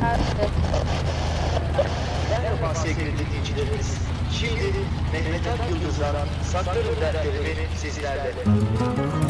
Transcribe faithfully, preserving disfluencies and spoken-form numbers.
Merhaba sevgili dinleyicilerimiz. Şimdi Mehmet Ak Yıldız'dan Saklarım dertlerimi sizlerle.